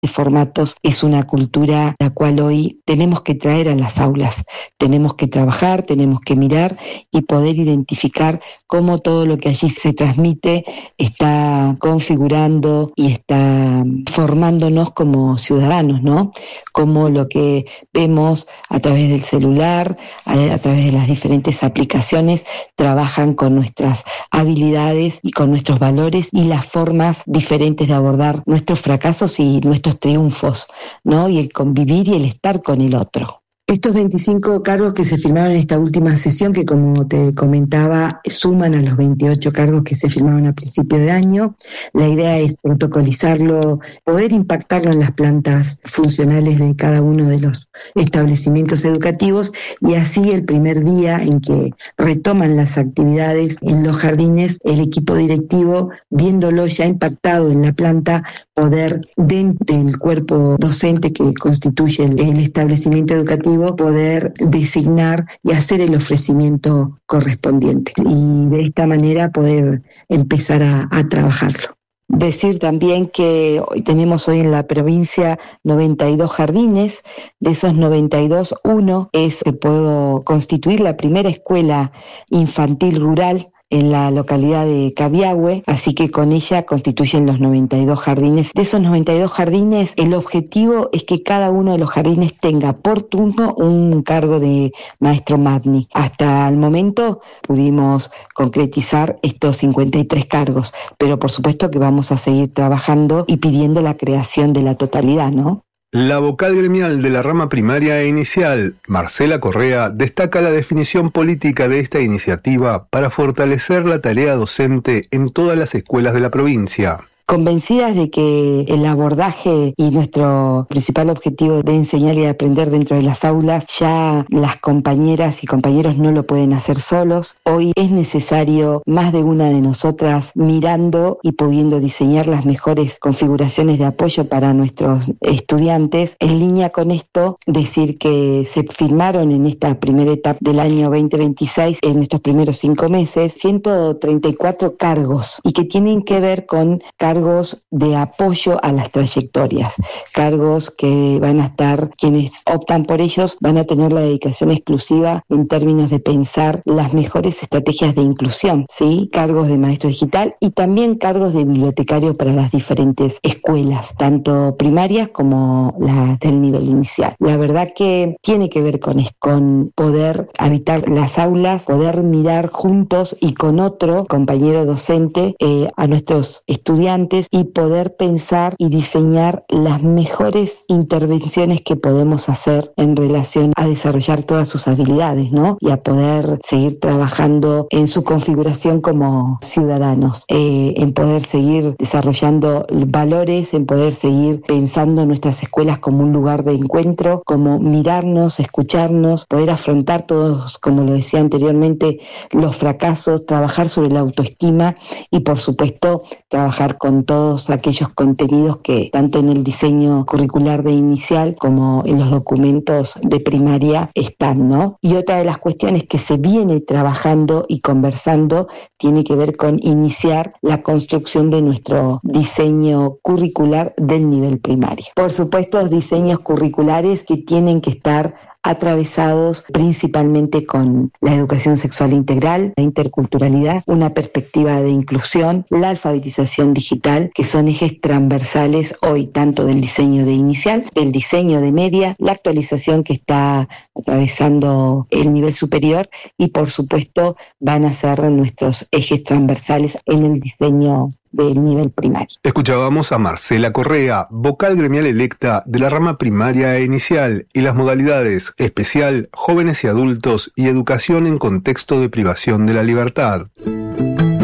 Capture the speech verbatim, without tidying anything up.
formatos es una cultura la cual hoy tenemos que traer a las aulas. Tenemos que trabajar, tenemos que mirar y poder identificar cómo todo lo que allí se transmite está configurando y está formándonos como ciudadanos, ¿no? Cómo lo que vemos a través del celular, a, a través de las diferentes aplicaciones, trabajan con nuestras habilidades y con nuestros valores y las formas diferentes de abordar nuestros fracasos y nuestros triunfos, ¿no? Y el convivir y el estar con el otro. Estos veinticinco cargos que se firmaron en esta última sesión, que como te comentaba, suman a los veintiocho cargos que se firmaron a principio de año. La idea es protocolizarlo, poder impactarlo en las plantas funcionales de cada uno de los establecimientos educativos y así el primer día en que retoman las actividades en los jardines, el equipo directivo, viéndolo ya impactado en la planta, poder dentro del cuerpo docente que constituye el, el establecimiento educativo, poder designar y hacer el ofrecimiento correspondiente y de esta manera poder empezar a, a trabajarlo. Decir también que hoy tenemos hoy en la provincia noventa y dos jardines, de esos noventa y dos, uno es que puedo constituir la primera escuela infantil rural en la localidad de Cabiahue, así que con ella constituyen los noventa y dos jardines. De esos noventa y dos jardines, el objetivo es que cada uno de los jardines tenga por turno un cargo de maestro magni. Hasta el momento pudimos concretizar estos cincuenta y tres cargos, pero por supuesto que vamos a seguir trabajando y pidiendo la creación de la totalidad, ¿no? La vocal gremial de la rama primaria e inicial, Marcela Correa, destaca la definición política de esta iniciativa para fortalecer la tarea docente en todas las escuelas de la provincia. Convencidas de que el abordaje y nuestro principal objetivo de enseñar y de aprender dentro de las aulas, ya las compañeras y compañeros no lo pueden hacer solos. Hoy es necesario más de una de nosotras mirando y pudiendo diseñar las mejores configuraciones de apoyo para nuestros estudiantes. En línea con esto, decir que se firmaron en esta primera etapa del año veinte veintiséis, en estos primeros cinco meses, ciento treinta y cuatro cargos y que tienen que ver con cargos de apoyo a las trayectorias, cargos que van a estar, quienes optan por ellos van a tener la dedicación exclusiva en términos de pensar las mejores estrategias de inclusión, ¿sí? Cargos de maestro digital y también cargos de bibliotecario para las diferentes escuelas, tanto primarias como las del nivel inicial. La verdad que tiene que ver con esto, con poder habitar las aulas, poder mirar juntos y con otro compañero docente eh, a nuestros estudiantes y poder pensar y diseñar las mejores intervenciones que podemos hacer en relación a desarrollar todas sus habilidades, ¿no? Y a poder seguir trabajando en su configuración como ciudadanos, eh, en poder seguir desarrollando valores, en poder seguir pensando nuestras escuelas como un lugar de encuentro, como mirarnos, escucharnos, poder afrontar todos, como lo decía anteriormente, los fracasos, trabajar sobre la autoestima y por supuesto trabajar con todos aquellos contenidos que tanto en el diseño curricular de inicial como en los documentos de primaria están, ¿no? Y otra de las cuestiones que se viene trabajando y conversando tiene que ver con iniciar la construcción de nuestro diseño curricular del nivel primario. Por supuesto, diseños curriculares que tienen que estar atravesados principalmente con la educación sexual integral, la interculturalidad, una perspectiva de inclusión, la alfabetización digital, que son ejes transversales hoy tanto del diseño de inicial, del diseño de media, la actualización que está atravesando el nivel superior y por supuesto van a ser nuestros ejes transversales en el diseño del nivel primario. Escuchábamos a Marcela Correa, vocal gremial electa de la rama primaria e inicial y las modalidades especial, jóvenes y adultos y educación en contexto de privación de la libertad.